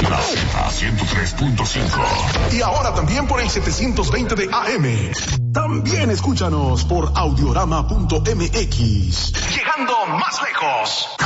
La Z 103.5. Y ahora también por el 720 de AM. También escúchanos por audiorama.mx. Llegando más lejos.